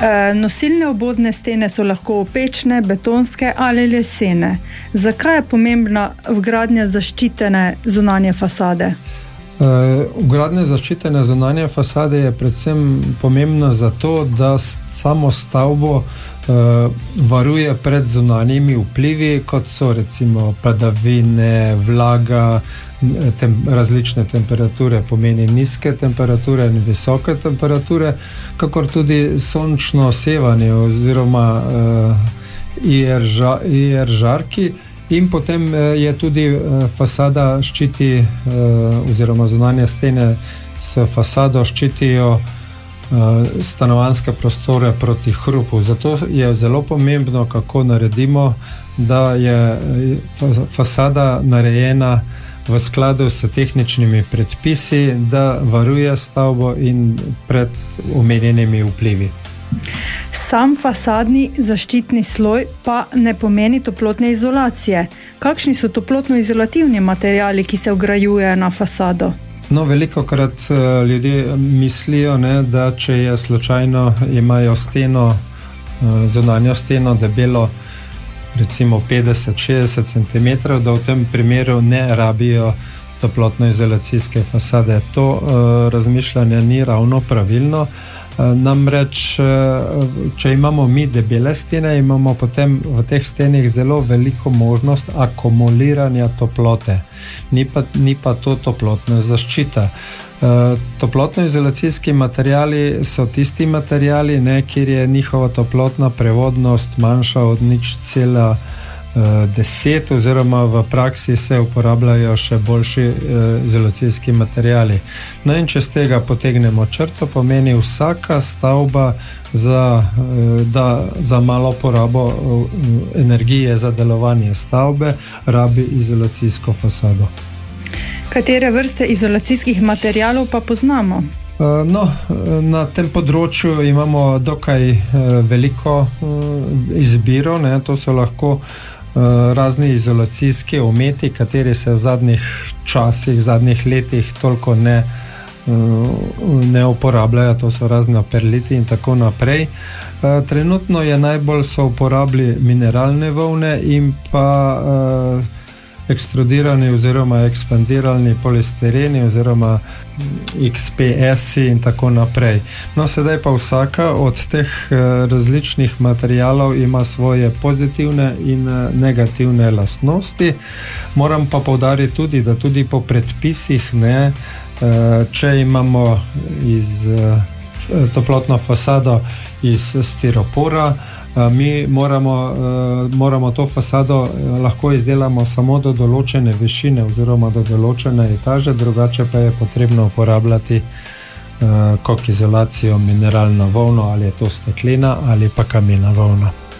Nosilne obodne stene so lahko opečne, betonske ali lesene. Zakaj je pomembna vgradnja zaščitene zunanje fasade? Vgradnja zaščitene zunanje fasade je predvsem pomembna zato, da samo stavbo varuje pred zunanjimi vplivi, kot so recimo padavine, vlaga, različne temperature, pomeni nizke temperature in visoke temperature, kakor tudi sončno sevanje oziroma IR žarki. In potem je tudi fasada ščiti oziroma zunanje stene s fasado ščitijo stanovanjske prostore proti hrupu. Zato je zelo pomembno, kako naredimo, da je fasada narejena v skladu s tehničnimi predpisi, da varuje stavbo in pred omenjenimi vplivi. Sam fasadni zaščitni sloj pa ne pomeni toplotne izolacije. Kakšni so toplotno-izolativni materiali, ki se vgrajujejo na fasado? Velikokrat ljudje mislijo, da če je slučajno imajo steno, zunanjo steno debelo recimo 50-60 cm, da v tem primeru ne rabijo toplotno-izolacijske fasade. To razmišljanje ni ravno pravilno. Namreč, če imamo mi debele stene, imamo potem v teh stenih zelo veliko možnost akumuliranja toplote. Ni pa to toplotna zaščita. Toplotno-izolacijski materiali so tisti materiali, kjer je njihova toplotna prevodnost manjša od 0,10 oziroma v praksi se uporabljajo še boljši izolacijski materiali. In če z tega potegnemo črto, pomeni vsaka stavba za malo porabo energije za delovanje stavbe rabi izolacijsko fasado. Katere vrste izolacijskih materialov pa poznamo? Na tem področju imamo dokaj veliko izbiro, to so lahko razni izolacijski ometi, kateri se v zadnjih časih, v zadnjih letih toliko ne uporabljajo, to so razne perliti in tako naprej. Trenutno je najbolj so uporabili mineralne volne in pa ekstrudirani oziroma ekspandirani polistireni oziroma XPS-i in tako naprej. Sedaj pa vsaka od teh različnih materialov ima svoje pozitivne in negativne lastnosti. Moram pa poudariti tudi, da tudi po predpisih, če imamo toplotno fasado iz stiropora, mi moramo to fasado lahko izdelamo samo do določene višine oziroma do določene etaže, drugače pa je potrebno uporabljati kot izolacijo mineralno volno, ali je to steklena ali pa kamena volna.